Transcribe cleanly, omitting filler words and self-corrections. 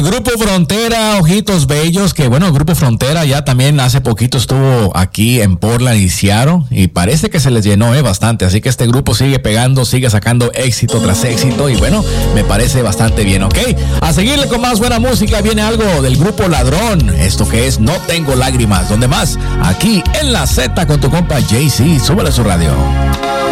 Grupo Frontera, Ojitos Bellos, que bueno, Grupo Frontera ya también hace poquito estuvo aquí en Portland y Seattle y parece que se les llenó bastante, así que este grupo sigue pegando, sigue sacando éxito tras éxito y bueno, me parece bastante bien, ¿ok? A seguirle con más buena música viene algo del Grupo Ladrón, esto que es No Tengo Lágrimas, ¿dónde más? Aquí en La Z con tu compa JC, súbele a su radio.